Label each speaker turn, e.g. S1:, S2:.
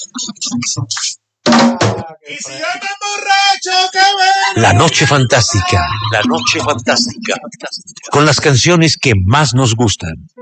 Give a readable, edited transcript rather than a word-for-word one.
S1: Y si yo me emborracho, qué bueno.
S2: La noche fantástica, con las canciones que más nos gustan.